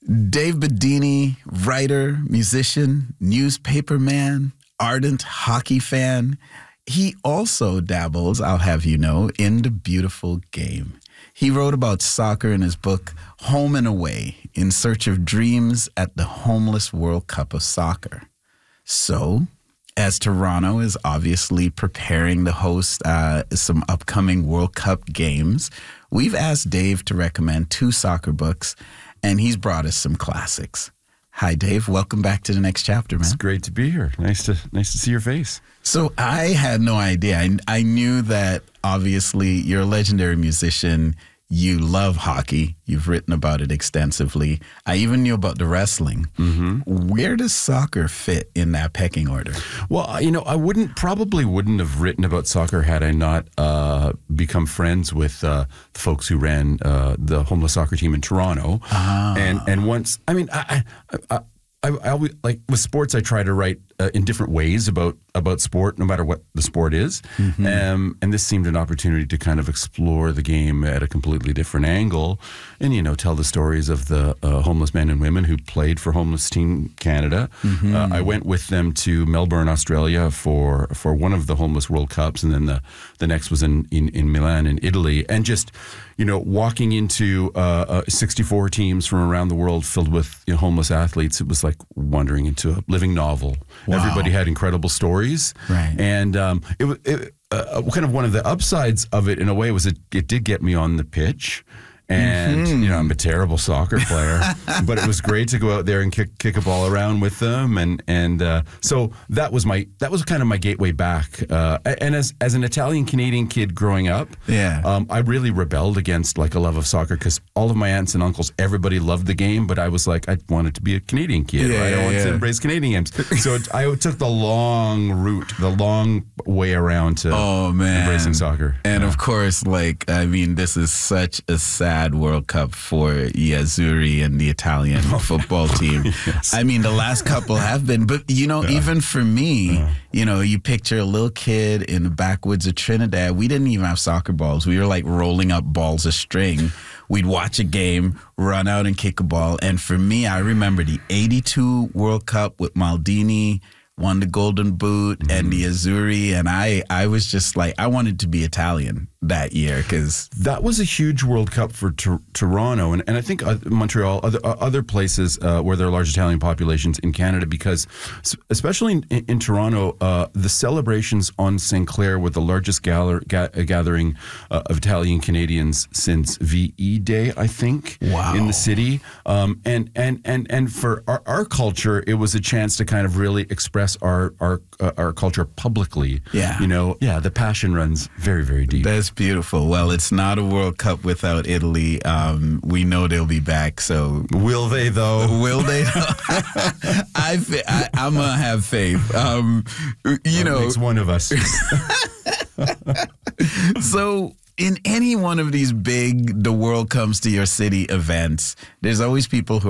Dave Bedini, writer, musician, newspaper man, ardent hockey fan. He also dabbles, I'll have you know, in the beautiful game. He wrote about soccer in his book, Home and Away, In Search of Dreams at the Homeless World Cup of Soccer. So, as Toronto is obviously preparing to host some upcoming World Cup games, we've asked Dave to recommend 2 soccer books, and he's brought us some classics. Hi, Dave. Welcome back to The Next Chapter, man. It's great to be here. Nice to see your face. So I had no idea. I knew that, obviously, you're a legendary musician. You love hockey. You've written about it extensively. I even knew about the wrestling. Mm-hmm. Where does soccer fit in that pecking order? Well, I probably wouldn't have written about soccer had I not become friends with the folks who ran the homeless soccer team in Toronto. Oh. And once, I always, like with sports, I try to write in different ways about sport, no matter what the sport is. Mm-hmm. And this seemed an opportunity to kind of explore the game at a completely different angle and, tell the stories of the homeless men and women who played for Homeless Team Canada. Mm-hmm. I went with them to Melbourne, Australia for one of the Homeless World Cups. And then the next was in Milan in Italy. And just, walking into 64 teams from around the world filled with homeless athletes, it was like wandering into a living novel. Wow. Everybody had incredible stories. Right. And it was kind of one of the upsides of it in a way was it did get me on the pitch. And, I'm a terrible soccer player, but it was great to go out there and kick a ball around with them. And so that was kind of my gateway back. And as an Italian-Canadian kid growing up, I really rebelled against like a love of soccer because all of my aunts and uncles, everybody loved the game, but I was like, I wanted to be a Canadian kid. Right? I wanted to embrace Canadian games. So I took the long route, the long way around to embracing soccer. And of course, this is such a sad World Cup for Azzurri and the Italian football team. Yes. The last couple have been, but even for me, you picture a little kid in the backwoods of Trinidad. We didn't even have soccer balls. We were like rolling up balls of string. We'd watch a game, run out and kick a ball. And for me, I remember the 82 World Cup with Maldini, won the Golden Boot, and the Azzurri, and I was just like, I wanted to be Italian that year because that was a huge World Cup for Toronto, and I think Montreal, other places where there are large Italian populations in Canada, because especially in Toronto, the celebrations on St. Clair were the largest gathering of Italian Canadians since VE Day, I think, in the city, and for our culture, it was a chance to kind of really express our culture publicly. The passion runs very, very deep. That's beautiful. Well, it's not a World Cup without Italy. We know they'll be back. So will they though? Will they? I'm gonna have faith. Makes one of us. So in any one of these big "the world comes to your city" events, there's always people who